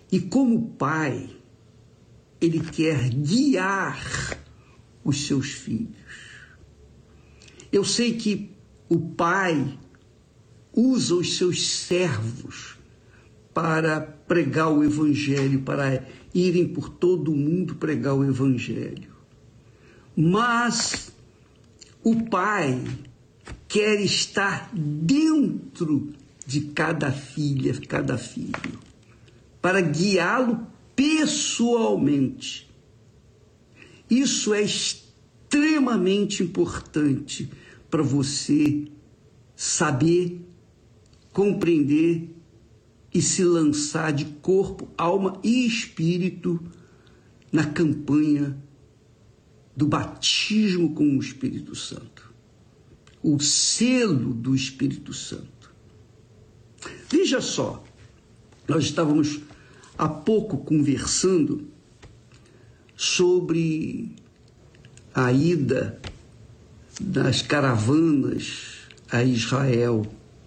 E como pai, ele quer guiar os seus filhos. Eu sei que o pai usa os seus servos para pregar o evangelho, para irem por todo o mundo pregar o evangelho. Mas o pai quer estar dentro de cada filha, cada filho, para guiá-lo pessoalmente. Isso é extremamente importante para você saber, compreender e se lançar de corpo, alma e espírito na campanha do batismo com o Espírito Santo, o selo do Espírito Santo. Veja só, nós estávamos há pouco conversando sobre a ida das caravanas a Israel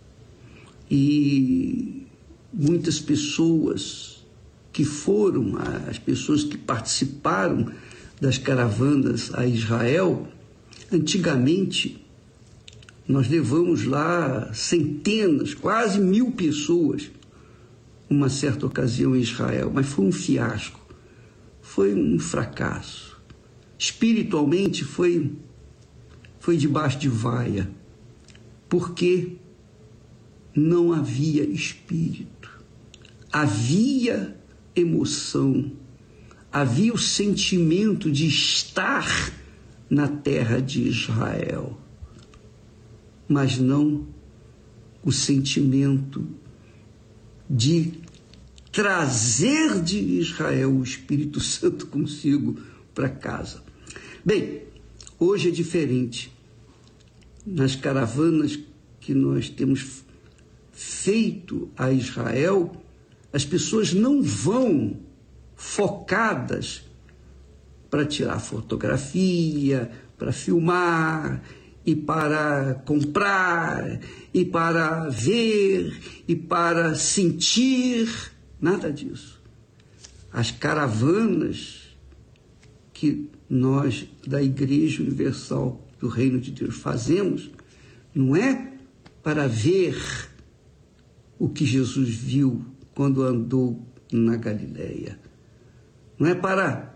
e muitas pessoas que foram, as pessoas que participaram das caravanas a Israel, antigamente nós levamos lá centenas, quase 1000 pessoas, uma certa ocasião em Israel, mas foi um fiasco, foi um fracasso. Espiritualmente foi debaixo de vaia, porque não havia espírito, havia emoção, havia o sentimento de estar na terra de Israel, mas não o sentimento de trazer de Israel o Espírito Santo consigo para casa. Bem, hoje é diferente. Nas caravanas que nós temos feito a Israel, as pessoas não vão focadas para tirar fotografia, para filmar, e para comprar, e para ver, e para sentir, nada disso. As caravanas que nós, da Igreja Universal do Reino de Deus, fazemos, não é para ver o que Jesus viu quando andou na Galileia. Não é para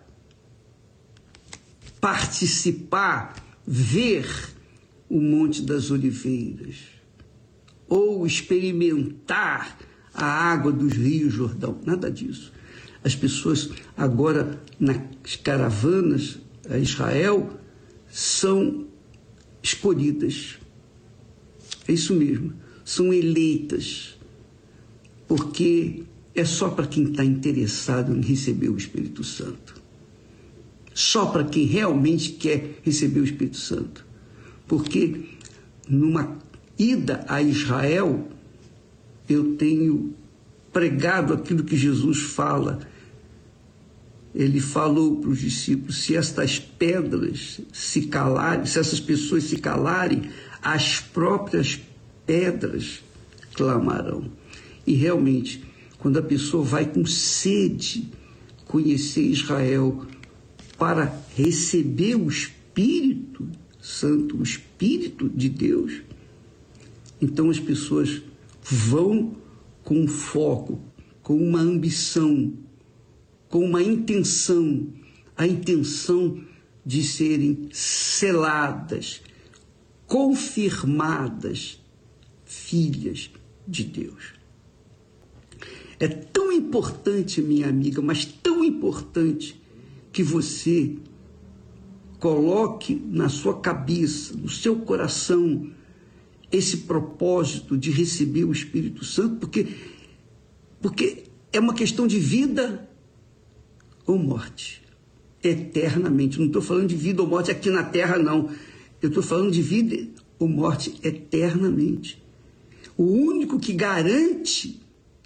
participar, ver o Monte das Oliveiras, ou experimentar a água dos rios Jordão, nada disso. As pessoas agora nas caravanas a Israel são escolhidas, é isso mesmo, são eleitas, porque é só para quem está interessado em receber o Espírito Santo, só para quem realmente quer receber o Espírito Santo. Porque numa ida a Israel, eu tenho pregado aquilo que Jesus fala. Ele falou para os discípulos: se estas pedras se calarem, se essas pessoas se calarem, as próprias pedras clamarão. E realmente, quando a pessoa vai com sede conhecer Israel para receber o Espírito Santo, o Espírito de Deus, então as pessoas vão com um foco, com uma ambição, com uma intenção, a intenção de serem seladas, confirmadas filhas de Deus. É tão importante, minha amiga, mas tão importante, que você coloque na sua cabeça, no seu coração, esse propósito de receber o Espírito Santo, porque é uma questão de vida ou morte, eternamente. Não estou falando de vida ou morte aqui na terra, não. Eu estou falando de vida ou morte eternamente. O único que garante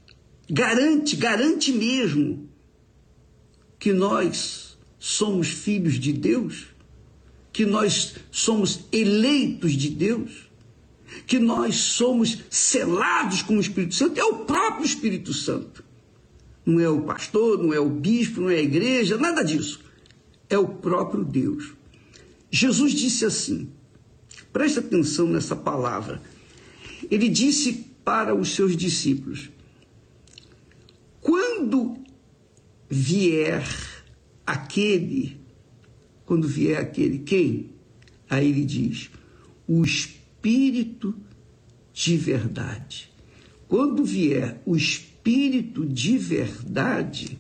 mesmo que nós somos filhos de Deus, que nós somos eleitos de Deus, que nós somos selados com o Espírito Santo, é o próprio Espírito Santo. não é o pastor, não é o bispo, não é a igreja, nada disso. É o próprio Deus. Jesus disse assim, presta atenção nessa palavra. Ele disse para os seus discípulos: quando vier aquele, quem? Aí ele diz, o Espírito de verdade. Quando vier o Espírito de verdade,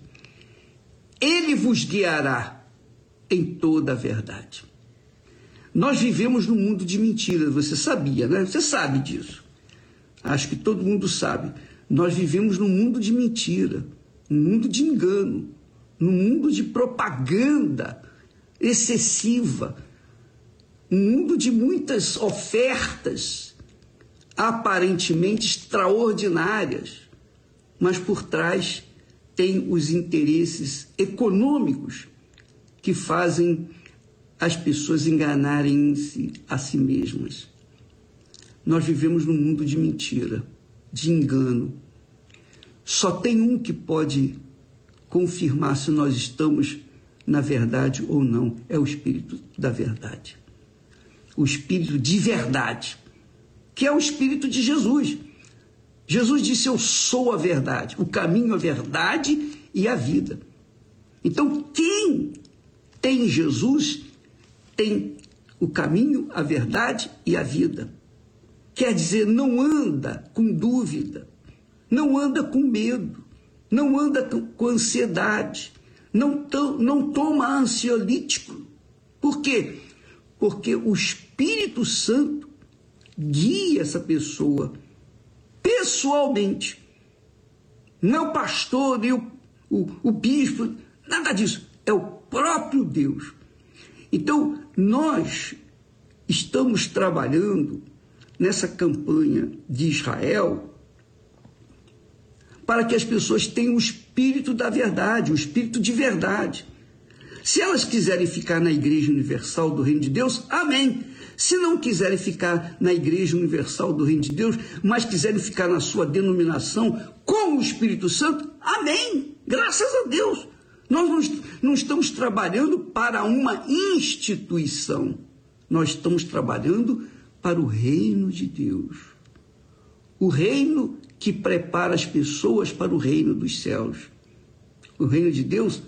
ele vos guiará em toda a verdade. Nós vivemos num mundo de mentiras, você sabia, né? Você sabe disso. Acho que todo mundo sabe. Nós vivemos num mundo de mentira, num mundo de engano, num mundo de propaganda excessiva, um mundo de muitas ofertas aparentemente extraordinárias, mas por trás tem os interesses econômicos que fazem as pessoas enganarem-se a si mesmas. Nós vivemos num mundo de mentira, de engano. Só tem um que pode confirmar se nós estamos na verdade ou não, é o Espírito da verdade. O Espírito de verdade, que é o Espírito de Jesus. Jesus disse, eu sou a verdade, o caminho, a verdade e a vida. Então, quem tem Jesus tem o caminho, a verdade e a vida. Quer dizer, não anda com dúvida, não anda com medo, não anda com ansiedade, não toma ansiolítico. Por quê? Porque o Espírito Santo guia essa pessoa pessoalmente. Não é o pastor, nem o bispo, nada disso. É o próprio Deus. Então, nós estamos trabalhando nessa campanha de Israel para que as pessoas tenham o Espírito da verdade, o Espírito de verdade. Se elas quiserem ficar na Igreja Universal do Reino de Deus, amém. Se não quiserem ficar na Igreja Universal do Reino de Deus, mas quiserem ficar na sua denominação com o Espírito Santo, amém. Graças a Deus. Nós não estamos trabalhando para uma instituição. Nós estamos trabalhando para o reino de Deus. O reino que prepara as pessoas para o reino dos céus. O reino de Deus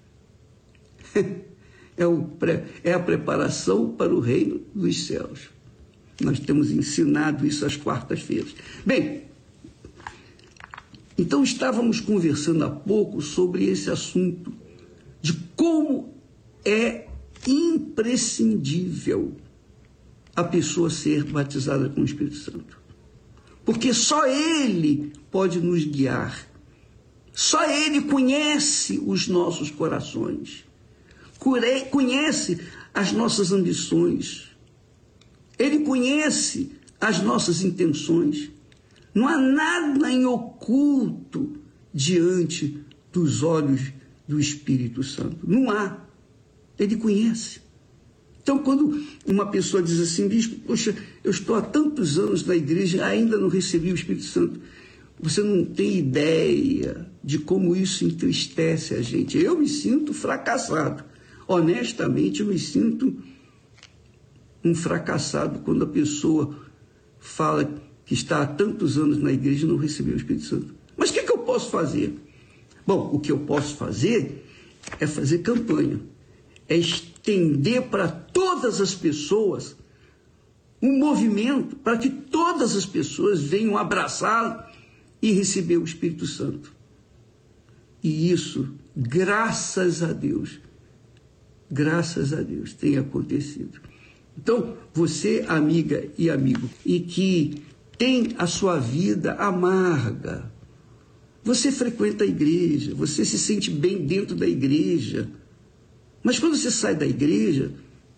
é a preparação para o reino dos céus. Nós temos ensinado isso às quartas-feiras. Bem, então estávamos conversando há pouco sobre esse assunto de como é imprescindível a pessoa ser batizada com o Espírito Santo. Porque só Ele pode nos guiar. Só Ele conhece os nossos corações. Conhece as nossas ambições. Ele conhece as nossas intenções. Não há nada em oculto diante dos olhos do Espírito Santo. Não há. Ele conhece. Então, quando uma pessoa diz assim, bispo, poxa, eu estou há tantos anos na igreja, ainda não recebi o Espírito Santo. Você não tem ideia de como isso entristece a gente. Eu me sinto fracassado. Honestamente, eu me sinto um fracassado quando a pessoa fala que está há tantos anos na igreja e não recebeu o Espírito Santo. Mas o que eu posso fazer? Bom, o que eu posso fazer é fazer campanha. É estender para todas as pessoas um movimento para que todas as pessoas venham abraçá-lo e receber o Espírito Santo. E isso, graças a Deus, tem acontecido. Então, você, amiga e amigo, e que tem a sua vida amarga, você frequenta a igreja, você se sente bem dentro da igreja, mas quando você sai da igreja,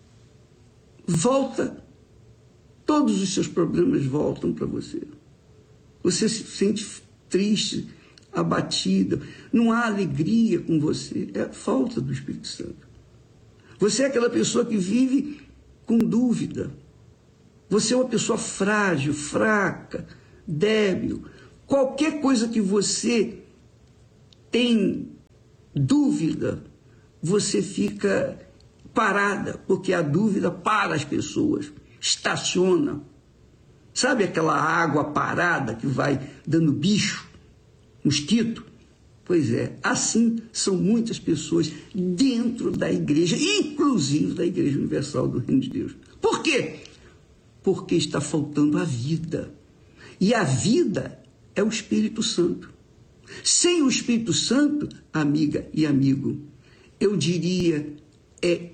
todos os seus problemas voltam para você. Você se sente triste, abatida, não há alegria com você, é a falta do Espírito Santo. Você é aquela pessoa que vive com dúvida. Você é uma pessoa frágil, fraca, débil. Qualquer coisa que você tem dúvida, você fica parada, porque a dúvida para as pessoas, estaciona. Sabe aquela água parada que vai dando bicho, mosquito? Pois é, assim são muitas pessoas dentro da igreja, inclusive da Igreja Universal do Reino de Deus. Por quê? Porque está faltando a vida. E a vida é o Espírito Santo. Sem o Espírito Santo, amiga e amigo, eu diria, é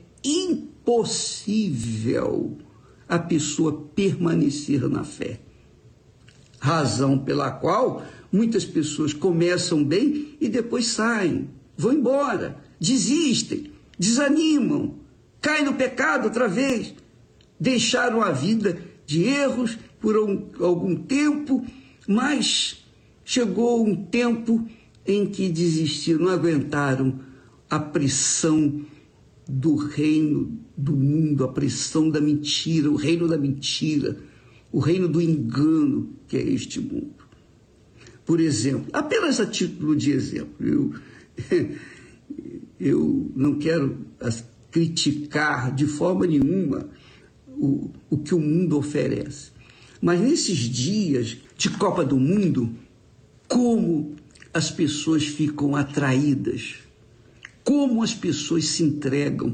impossível a pessoa permanecer na fé. Razão pela qual muitas pessoas começam bem e depois saem, vão embora, desistem, desanimam, caem no pecado outra vez, deixaram a vida de erros por algum tempo, mas chegou um tempo em que desistiram, não aguentaram a pressão do reino do mundo, a pressão da mentira, o reino da mentira, o reino do engano que é este mundo. Por exemplo, apenas a título de exemplo, eu não quero criticar de forma nenhuma o que o mundo oferece, mas nesses dias de Copa do Mundo, como as pessoas ficam atraídas, como as pessoas se entregam,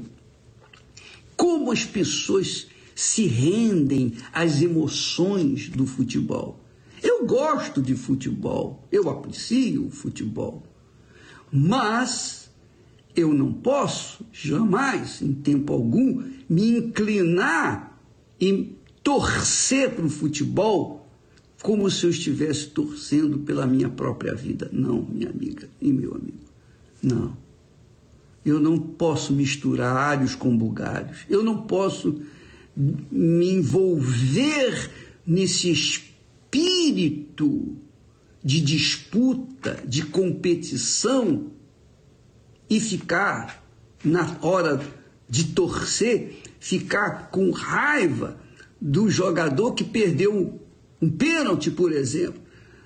como as pessoas se rendem às emoções do futebol. Eu gosto de futebol, eu aprecio o futebol, mas eu não posso jamais, em tempo algum, me inclinar e torcer para o futebol como se eu estivesse torcendo pela minha própria vida. Não, minha amiga e meu amigo, não. Eu não posso misturar alhos com bugalhos. Eu não posso me envolver nesse espírito de disputa, de competição e ficar, na hora de torcer, ficar com raiva do jogador que perdeu um pênalti, por exemplo,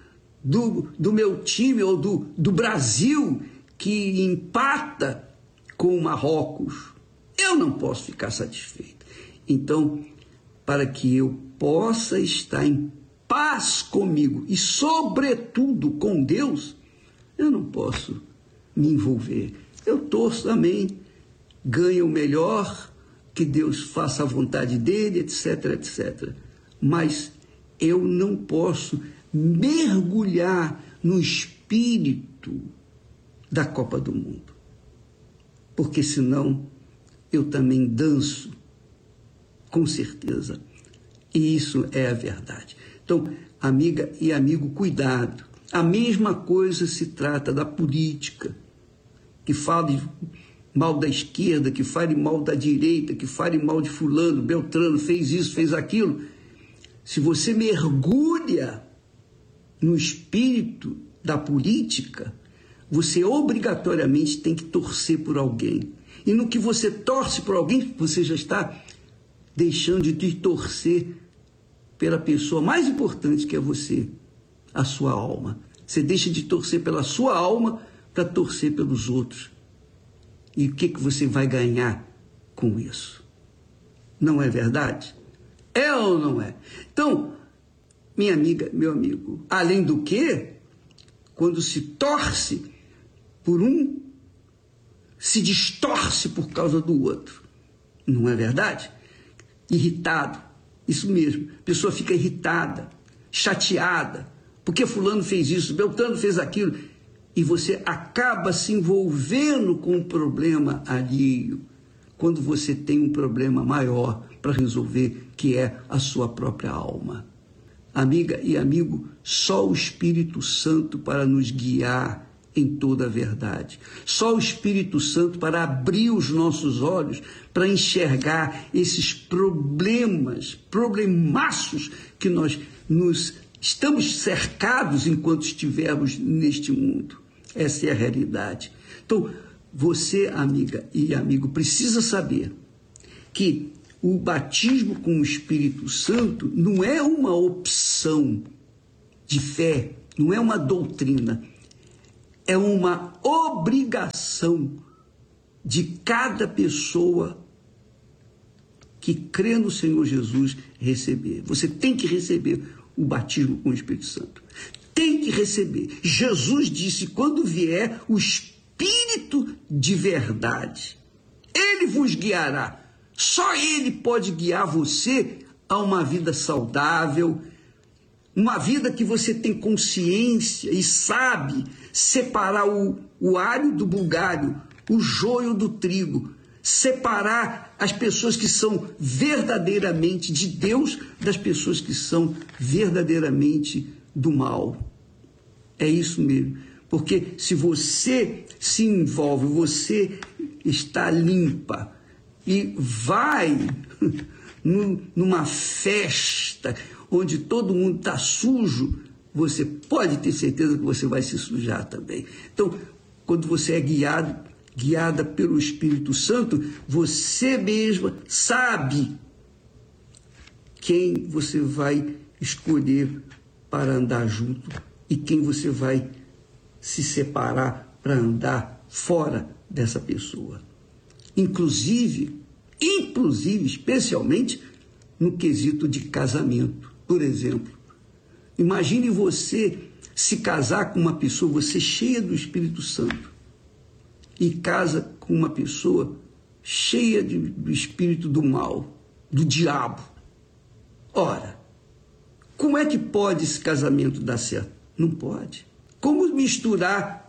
do meu time ou do Brasil que empata com o Marrocos. Eu não posso ficar satisfeito. Então, para que eu possa estar em paz comigo e, sobretudo, com Deus, eu não posso me envolver. Eu torço também, ganho o melhor, que Deus faça a vontade dele, etc, etc. Mas eu não posso mergulhar no espírito da Copa do Mundo, porque senão eu também danço, com certeza. E isso é a verdade. Então, amiga e amigo, cuidado. A mesma coisa se trata da política, que fale mal da esquerda, que fale mal da direita, que fale mal de fulano, Beltrano, fez isso, fez aquilo. Se você mergulha no espírito da política, você obrigatoriamente tem que torcer por alguém. E no que você torce por alguém, você já está deixando de torcer pela pessoa mais importante que é você, a sua alma. Você deixa de torcer pela sua alma para torcer pelos outros. E o que você vai ganhar com isso? Não é verdade? É ou não é? Então, minha amiga, meu amigo, além do que, quando se torce por um, se distorce por causa do outro. Não é verdade? Irritado, isso mesmo. A pessoa fica irritada, chateada, porque fulano fez isso, Beltrano fez aquilo, e você acaba se envolvendo com um problema alheio, quando você tem um problema maior para resolver, que é a sua própria alma. Amiga e amigo, só o Espírito Santo para nos guiar em toda a verdade. Só o Espírito Santo para abrir os nossos olhos, para enxergar esses problemaços que nós estamos cercados enquanto estivermos neste mundo. Essa é a realidade. Então, você, amiga e amigo, precisa saber que o batismo com o Espírito Santo não é uma opção de fé, não é uma doutrina. é uma obrigação de cada pessoa que crê no Senhor Jesus receber. Você tem que receber o batismo com o Espírito Santo. Tem que receber. Jesus disse, quando vier o Espírito de verdade, ele vos guiará. Só ele pode guiar você a uma vida saudável, uma vida que você tem consciência e sabe separar o alho do bulgário, o joio do trigo, separar as pessoas que são verdadeiramente de Deus das pessoas que são verdadeiramente do mal. É isso mesmo. Porque se você se envolve, você está limpa e vai numa festa onde todo mundo está sujo, você pode ter certeza que você vai se sujar também. Então, quando você é guiada pelo Espírito Santo, você mesma sabe quem você vai escolher para andar junto e quem você vai se separar para andar fora dessa pessoa. Inclusive, especialmente no quesito de casamento. Por exemplo, imagine você se casar com uma pessoa, você cheia do Espírito Santo, e casa com uma pessoa cheia do espírito do mal, do diabo. Ora, como é que pode esse casamento dar certo? Não pode. Como misturar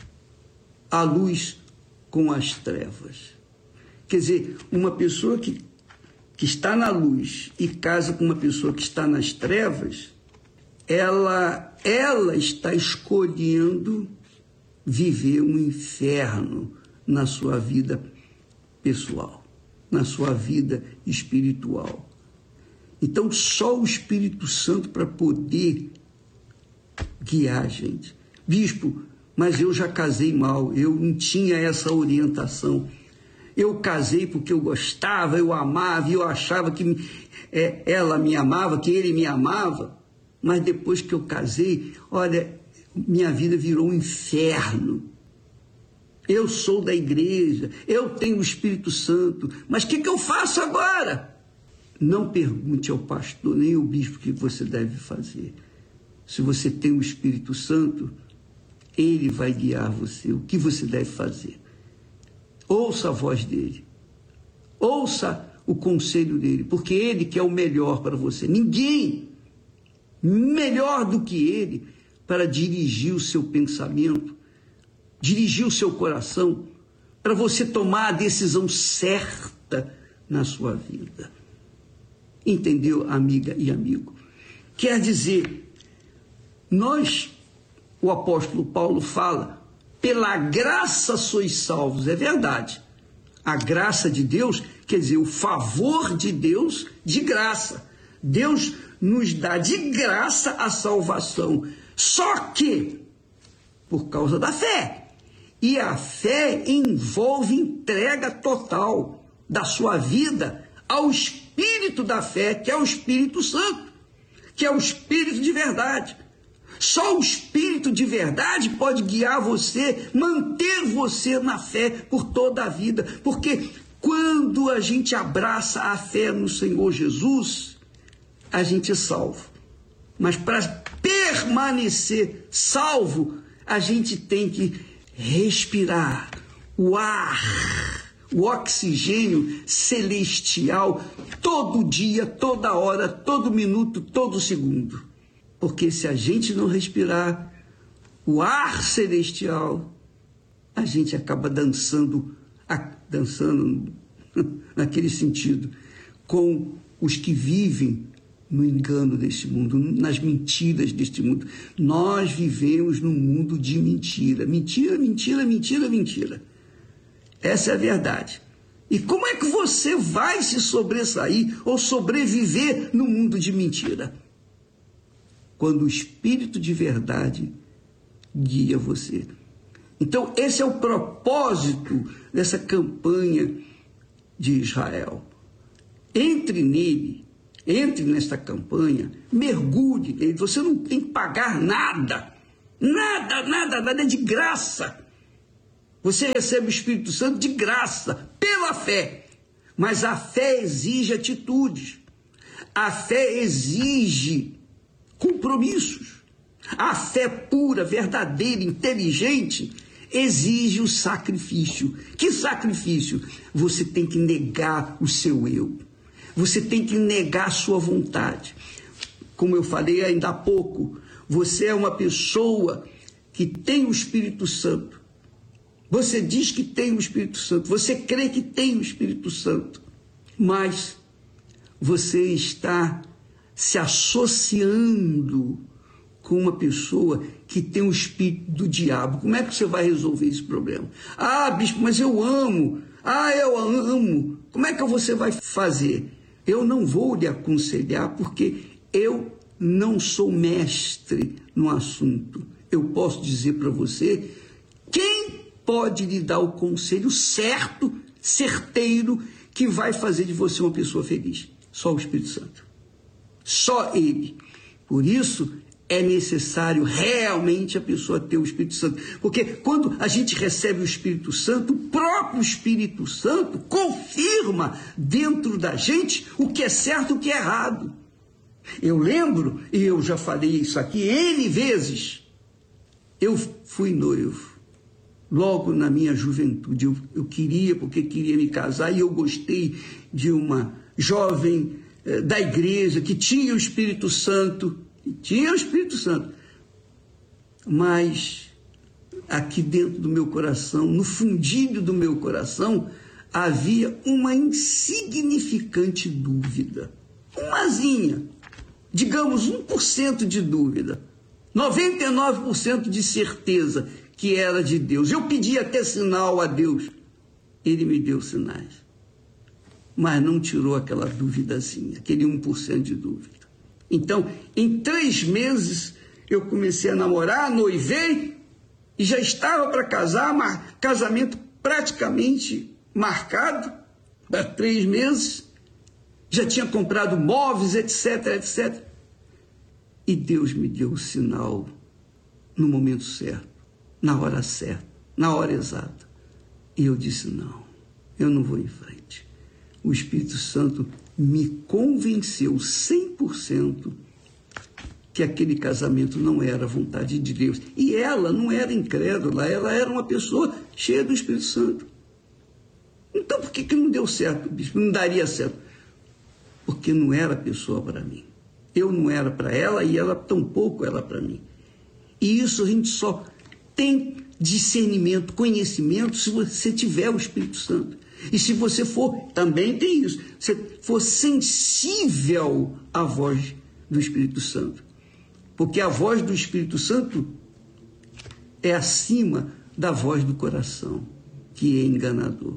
a luz com as trevas? Quer dizer, uma pessoa que está na luz e casa com uma pessoa que está nas trevas, ela está escolhendo viver um inferno na sua vida pessoal, na sua vida espiritual. Então, só o Espírito Santo para poder guiar a gente. Bispo, mas eu já casei mal, eu não tinha essa orientação. Eu casei porque eu gostava, eu amava, e eu achava que ela me amava, que ele me amava. Mas depois que eu casei, olha, minha vida virou um inferno. Eu sou da igreja, eu tenho o Espírito Santo, mas o que eu faço agora? Não pergunte ao pastor nem ao bispo o que você deve fazer. Se você tem o Espírito Santo, ele vai guiar você, o que você deve fazer. Ouça a voz dele, ouça o conselho dele, porque ele quer o melhor para você. Ninguém melhor do que ele para dirigir o seu pensamento, dirigir o seu coração, para você tomar a decisão certa na sua vida. Entendeu, amiga e amigo? Quer dizer, o apóstolo Paulo fala, pela graça sois salvos, é verdade. A graça de Deus, quer dizer, o favor de Deus de graça. Deus nos dá de graça a salvação, só que por causa da fé. E a fé envolve entrega total da sua vida ao Espírito da fé, que é o Espírito Santo, que é o Espírito de verdade. Só o Espírito de verdade pode guiar você, manter você na fé por toda a vida. Porque quando a gente abraça a fé no Senhor Jesus, a gente é salvo. Mas para permanecer salvo, a gente tem que respirar o ar, o oxigênio celestial, todo dia, toda hora, todo minuto, todo segundo. Porque se a gente não respirar o ar celestial, a gente acaba dançando naquele sentido, com os que vivem no engano deste mundo, nas mentiras deste mundo. Nós vivemos num mundo de mentira. Mentira, mentira, mentira, mentira. Essa é a verdade. E como é que você vai se sobressair ou sobreviver no mundo de mentira? Quando o Espírito de verdade guia você. Então, esse é o propósito dessa campanha de Israel. Entre nesta campanha, mergulhe nele. Você não tem que pagar nada Nada é de graça. Você recebe o Espírito Santo de graça, pela fé. Mas a fé exige atitudes. A fé exige compromissos. A fé pura, verdadeira, inteligente, exige o sacrifício. Que sacrifício? Você tem que negar o seu eu. Você tem que negar a sua vontade. Como eu falei ainda há pouco, você é uma pessoa que tem o Espírito Santo. Você diz que tem o Espírito Santo. Você crê que tem o Espírito Santo. Mas você está se associando com uma pessoa que tem o espírito do diabo. Como é que você vai resolver esse problema? Ah, bispo, mas eu amo. Ah, eu amo. Como é que você vai fazer? Eu não vou lhe aconselhar porque eu não sou mestre no assunto. Eu posso dizer para você quem pode lhe dar o conselho certo, certeiro, que vai fazer de você uma pessoa feliz. Só o Espírito Santo. Só Ele. Por isso, é necessário realmente a pessoa ter o Espírito Santo. Porque quando a gente recebe o Espírito Santo, o próprio Espírito Santo confirma dentro da gente o que é certo e o que é errado. Eu lembro, e eu já falei isso aqui N vezes, eu fui noivo. Logo na minha juventude, eu queria, porque queria me casar, e eu gostei de uma jovem da igreja que tinha o Espírito Santo, mas aqui dentro do meu coração, no fundinho do meu coração, havia uma insignificante dúvida, umazinha, digamos 1% de dúvida, 99% de certeza que era de Deus. Eu pedi até sinal a Deus, Ele me deu sinais, mas não tirou aquela duvidazinha, aquele 1% de dúvida. Então, em 3 meses, eu comecei a namorar, noivei, e já estava para casar, casamento praticamente marcado, há 3 meses, já tinha comprado móveis, etc. E Deus me deu o sinal no momento certo, na hora certa, na hora exata. E eu disse, não, eu não vou em frente. O Espírito Santo me convenceu 100% que aquele casamento não era a vontade de Deus. E ela não era incrédula, ela era uma pessoa cheia do Espírito Santo. Então por que não deu certo, bispo? Não daria certo? Porque não era pessoa para mim. Eu não era para ela e ela tampouco era para mim. E isso a gente só tem discernimento, conhecimento, se você tiver o Espírito Santo. E se você for, também tem isso, se for sensível à voz do Espírito Santo. Porque a voz do Espírito Santo é acima da voz do coração, que é enganador.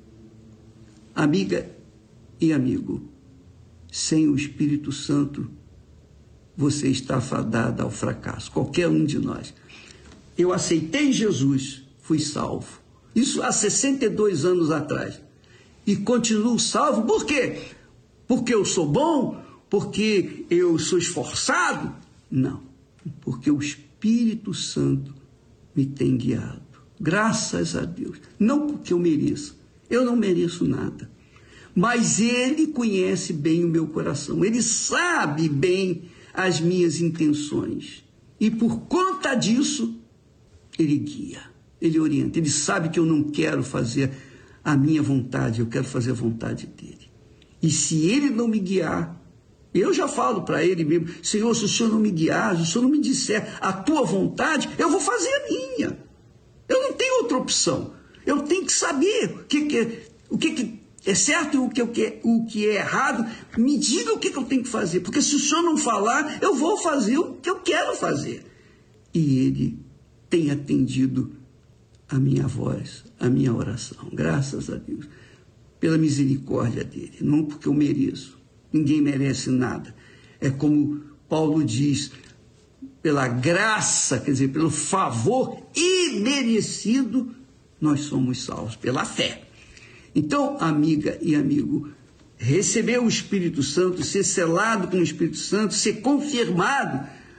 Amiga e amigo, sem o Espírito Santo, você está fadada ao fracasso, qualquer um de nós. Eu aceitei Jesus, fui salvo. Isso há 62 anos atrás. E continuo salvo, por quê? Porque eu sou bom? Porque eu sou esforçado? Não, porque o Espírito Santo me tem guiado. Graças a Deus. Não porque eu mereça. Eu não mereço nada. Mas Ele conhece bem o meu coração. Ele sabe bem as minhas intenções. E por conta disso, Ele guia, Ele orienta. Ele sabe que eu não quero fazer a minha vontade, eu quero fazer a vontade dEle. E se Ele não me guiar, eu já falo para Ele mesmo, Senhor, se o Senhor não me guiar, se o Senhor não me disser a Tua vontade, eu vou fazer a minha. Eu não tenho outra opção. Eu tenho que saber o que é certo e o que é errado. Me diga o que eu tenho que fazer, porque se o Senhor não falar, eu vou fazer o que eu quero fazer. E Ele tem atendido a minha voz, a minha oração, graças a Deus, pela misericórdia dEle, não porque eu mereço, ninguém merece nada. É como Paulo diz, pela graça, quer dizer, pelo favor imerecido, nós somos salvos, pela fé. Então, amiga e amigo, receber o Espírito Santo, ser selado com o Espírito Santo, ser confirmado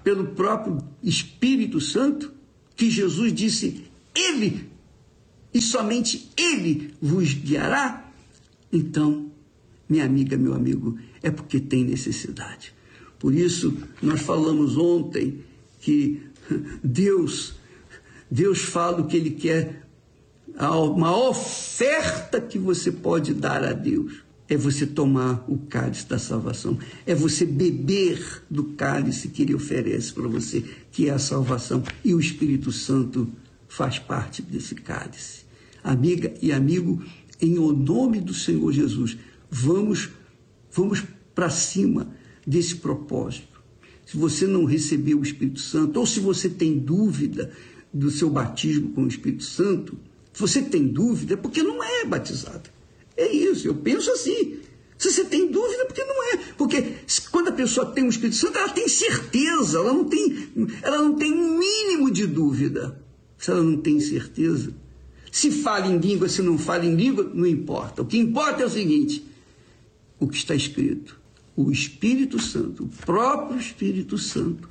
pelo próprio Espírito Santo, que Jesus disse, Ele, e somente Ele vos guiará, então, minha amiga, meu amigo, é porque tem necessidade. Por isso, nós falamos ontem que Deus fala o que Ele quer, uma oferta que você pode dar a Deus é você tomar o cálice da salvação, é você beber do cálice que Ele oferece para você, que é a salvação, e o Espírito Santo faz parte desse cálice. Amiga e amigo, em o nome do Senhor Jesus, vamos para cima desse propósito. Se você não recebeu o Espírito Santo, ou se você tem dúvida do seu batismo com o Espírito Santo, se você tem dúvida, é porque não é batizado. É isso, eu penso assim. Se você tem dúvida, é porque não é. Porque quando a pessoa tem o Espírito Santo, ela tem certeza, ela não tem um mínimo de dúvida. Se ela não tem certeza, se fala em língua, se não fala em língua, não importa. O que importa é o seguinte, o que está escrito. O Espírito Santo, o próprio Espírito Santo,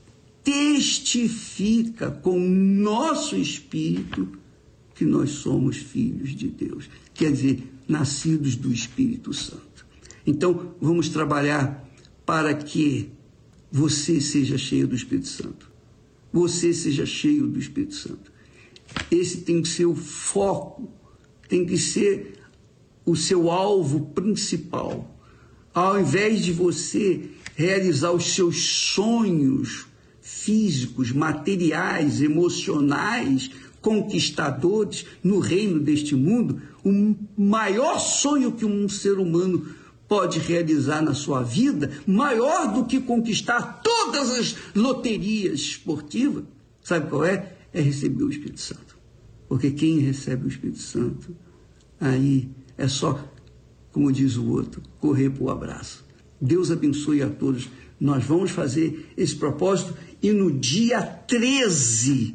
testifica com o nosso espírito que nós somos filhos de Deus. Quer dizer, nascidos do Espírito Santo. Então, vamos trabalhar para que você seja cheio do Espírito Santo. Você seja cheio do Espírito Santo. Esse tem que ser o foco, tem que ser o seu alvo principal. Ao invés de você realizar os seus sonhos físicos, materiais, emocionais, conquistadores no reino deste mundo, o maior sonho que um ser humano pode realizar na sua vida, maior do que conquistar todas as loterias esportivas, sabe qual é? É receber o Espírito Santo. Porque quem recebe o Espírito Santo, aí é só, como diz o outro, correr para o abraço. Deus abençoe a todos. Nós vamos fazer esse propósito e no dia 13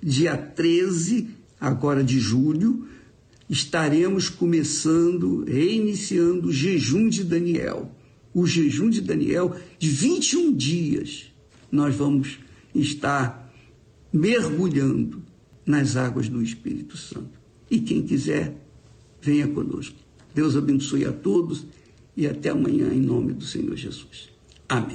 agora de julho, estaremos reiniciando o jejum de Daniel. O jejum de Daniel de 21 dias. Nós vamos estar mergulhando nas águas do Espírito Santo. E quem quiser, venha conosco. Deus abençoe a todos e até amanhã em nome do Senhor Jesus. Amém.